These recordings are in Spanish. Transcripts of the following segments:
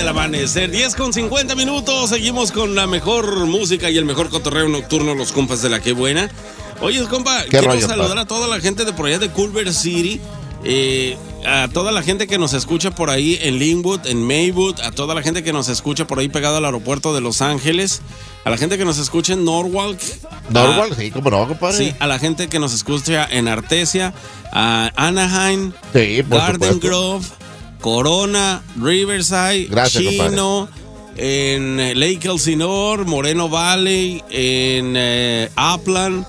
al amanecer. 10:50. Seguimos con la mejor música y el mejor cotorreo nocturno, los compas de la que buena. Oye, compa, quiero saludar a toda la gente de por allá de Culver City. A toda la gente que nos escucha por ahí en Linwood, en Maywood, a toda la gente que nos escucha por ahí pegado al aeropuerto de Los Ángeles, a la gente que nos escucha en Norwalk. Norwalk, sí, cómo no, compadre. Sí, a la gente que nos escucha en Artesia, a Anaheim, sí, Garden Grove, Corona, Riverside, gracias, Chino, compadre. En Lake Elsinore, Moreno Valley, en Upland,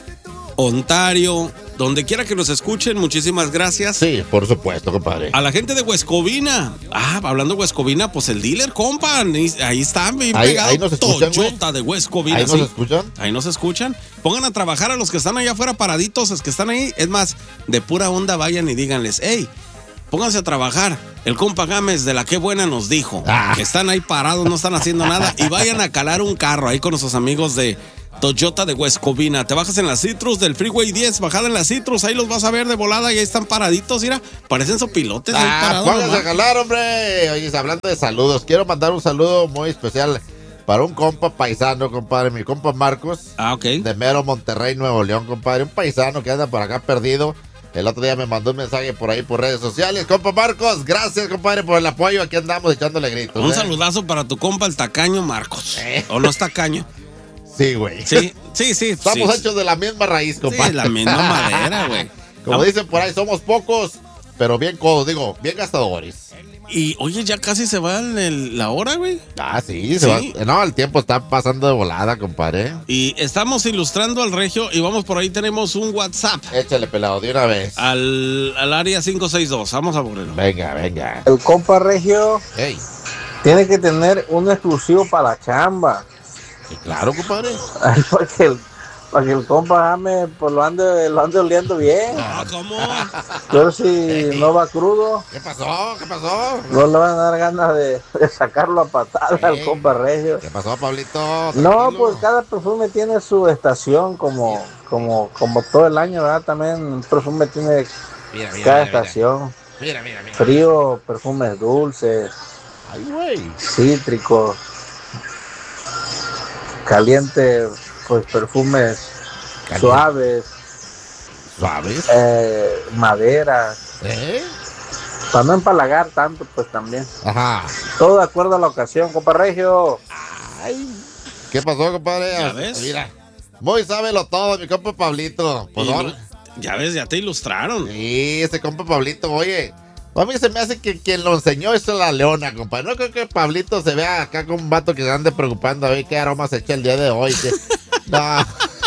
Ontario. Donde quiera que nos escuchen, muchísimas gracias. Sí, por supuesto, compadre. A la gente de Huescovina. Hablando de Huescovina, pues el dealer, compa. Ahí están bien pegados. Ahí nos escuchan, Toyota de Huescovina. ¿Ahí nos escuchan? Ahí nos escuchan. Pongan a trabajar a los que están allá afuera paraditos, los que están ahí. Es más, de pura onda vayan y díganles, hey, pónganse a trabajar. El compa Gámez de la que buena nos dijo que están ahí parados, no están haciendo nada. Y vayan a calar un carro ahí con nuestros amigos de Toyota de Huescovina. Te bajas en la Citrus del Freeway 10, bajada en la Citrus, ahí los vas a ver de volada y ahí están paraditos, mira, parecen sopilotes ahí parados. Pónganse a jalar, hombre. Oye, hablando de saludos, quiero mandar un saludo muy especial para un compa paisano, compadre, mi compa Marcos. Ok. De Mero, Monterrey, Nuevo León, compadre, un paisano que anda por acá perdido. El otro día me mandó un mensaje por ahí por redes sociales. Compa Marcos, gracias, compadre, por el apoyo. Aquí andamos echándole gritos. Un saludazo para tu compa el tacaño Marcos. ¿O no es tacaño? Sí, güey. Sí. Estamos hechos de la misma raíz, compadre. Sí, la misma madera, güey. Como dicen por ahí, somos pocos, pero bien codos, bien gastadores. Y, oye, ya casi se va la hora, güey. Sí, se va. No, el tiempo está pasando de volada, compadre. Y estamos ilustrando al regio y vamos por ahí, tenemos un WhatsApp. Échale, pelado, de una vez. Al área 562, vamos a ponerlo. Venga. El compa regio tiene que tener un exclusivo para la chamba. Sí, claro, compadre. Para que el compa James pues lo ande oliendo bien. ¿Cómo? Pero si no va crudo. ¿Qué pasó? No le van a dar ganas de sacarlo a patada al compa regio. ¿Qué pasó, Pablito? No, pues cada perfume tiene su estación como todo el año, ¿verdad? También un perfume tiene cada estación. Mira. Frío, perfumes dulces. Ay, güey. Cítricos. Caliente, pues perfumes suaves. Madera. Para no empalagar tanto, pues también. Ajá. Todo de acuerdo a la ocasión, compa regio. Ay. ¿Qué pasó, compadre? ¿Ya ves? Mira. Muy sábelo todo, mi compa Pablito. Pues ya ves, ya te ilustraron. Sí, ese compa Pablito, oye. A mí se me hace que quien lo enseñó es la Leona, compadre. No creo que Pablito se vea acá con un vato que se ande preocupando a ver qué aroma se echa el día de hoy. No.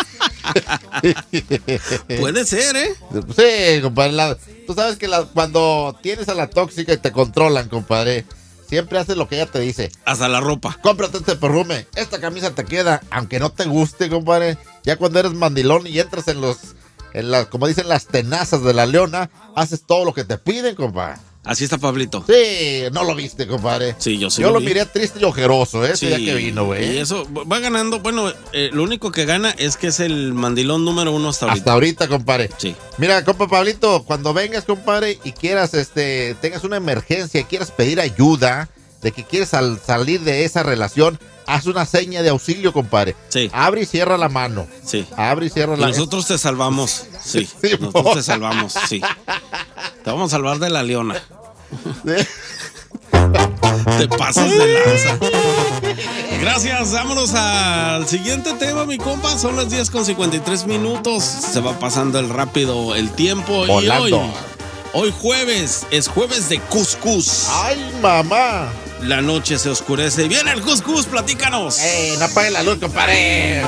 Puede ser, ¿eh? Sí, compadre. Tú sabes que cuando tienes a la tóxica y te controlan, compadre, siempre haces lo que ella te dice. Hasta la ropa. Cómprate este perfume. Esta camisa te queda, aunque no te guste, compadre. Ya cuando eres mandilón y entras como dicen, las tenazas de la Leona, haces todo lo que te piden, compadre. Así está Pablito. Sí, no lo viste, compadre. Sí, yo sí. Yo lo miré triste y ojeroso, sí, ya que vino, güey. Y eso va ganando. Bueno, lo único que gana es que es el mandilón número 1 hasta ahorita. Hasta ahorita, compadre. Sí. Mira, compa Pablito, cuando vengas, compadre, y quieras, tengas una emergencia y quieras pedir ayuda, de que quieres salir de esa relación, haz una seña de auxilio, compadre. Sí. Abre y cierra la mano. Sí. Abre y cierra la mano. Nosotros te salvamos. Sí. Nosotros te salvamos. Sí. Te vamos a salvar de la Leona. Te pasas de lanza. Gracias, vámonos al siguiente tema, mi compa. Son las 10:53. Se va pasando rápido el tiempo. Volando. Y hoy jueves, es jueves de cuscús. ¡Ay, mamá! La noche se oscurece. ¡Viene el cuscús! ¡Platícanos! No apague la luz, compadre!